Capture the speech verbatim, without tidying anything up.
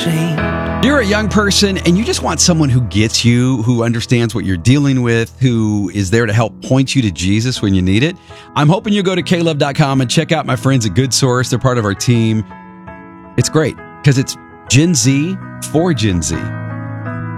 ashamed. You're a young person and you just want someone who gets you, who understands what you're dealing with, who is there to help point you to Jesus when you need it. I'm hoping you go to K love dot com and check out my friends at Good Source. They're part of our team. It's great because it's Gen Z for Gen Z.